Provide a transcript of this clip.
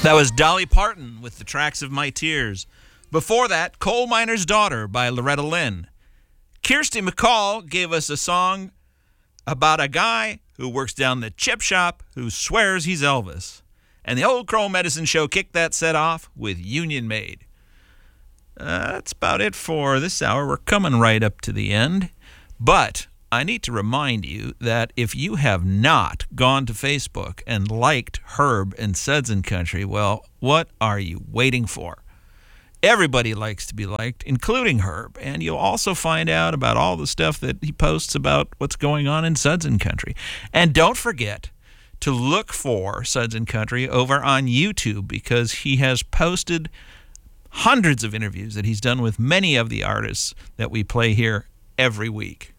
That was Dolly Parton with The Tracks of My Tears. Before that, Coal Miner's Daughter by Loretta Lynn. Kirsty MacColl gave us a song about a guy who works down the chip shop who swears he's Elvis. And the Old Crow Medicine Show kicked that set off with Union Maid. That's about it for this hour. We're coming right up to the end. But I need to remind you that if you have not gone to Facebook and liked Herb and Suds and Country, well, what are you waiting for? Everybody likes to be liked, including Herb, and you'll also find out about all the stuff that he posts about what's going on in Suds and Country. And don't forget to look for Suds and Country over on YouTube, because he has posted hundreds of interviews that he's done with many of the artists that we play here every week.